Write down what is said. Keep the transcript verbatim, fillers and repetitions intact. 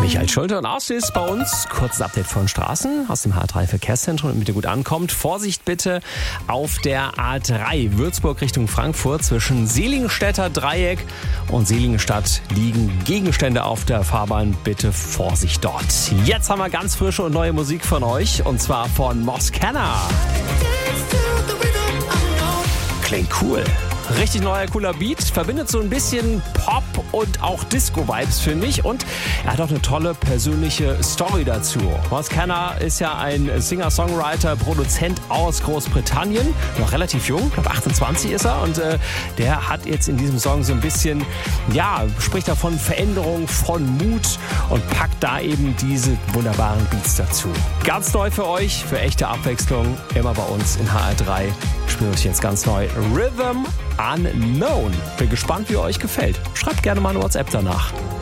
Michael Schulte und Aussicht bei uns. Kurzes Update von Straßen aus dem H drei Verkehrszentrum, damit ihr gut ankommt. Vorsicht bitte auf der A drei Würzburg Richtung Frankfurt. Zwischen Seligenstädter Dreieck und Seligenstadt liegen Gegenstände auf der Fahrbahn. Bitte Vorsicht dort. Jetzt haben wir ganz frische und neue Musik von euch. Und zwar von Moscanna. Klingt cool. Richtig neuer, cooler Beat, verbindet so ein bisschen Pop und auch Disco-Vibes, finde ich. Und er hat auch eine tolle persönliche Story dazu. Moscanna ist ja ein Singer-Songwriter, Produzent aus Großbritannien, noch relativ jung, ich glaube achtundzwanzig ist er. Und äh, der hat jetzt in diesem Song so ein bisschen, ja, spricht da von Veränderung, von Mut und packt da eben diese wunderbaren Beats dazu. Ganz neu für euch, für echte Abwechslung, immer bei uns in H R drei. Spielen wir euch jetzt ganz neu Rhythm Unknown. Bin gespannt, wie euch gefällt. Schreibt gerne mal eine WhatsApp danach.